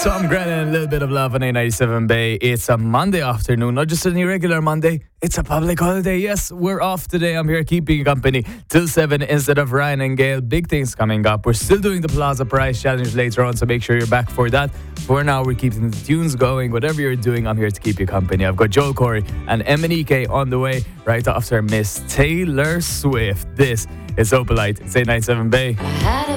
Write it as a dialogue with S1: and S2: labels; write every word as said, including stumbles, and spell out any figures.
S1: Tom Grennan, a little bit of love on A ninety-seven Bay. It's a Monday afternoon, not just an irregular Monday. It's a public holiday. Yes, we're off today. I'm here keeping you company till seven instead of Ryan and Gail. Big things coming up. We're still doing the Plaza Prize Challenge later on, so make sure you're back for that. For now, we're keeping the tunes going. Whatever you're doing, I'm here to keep you company. I've got Joel Corey and Emanike on the way right after Miss Taylor Swift. This is Opalite. It's A ninety-seven Bay.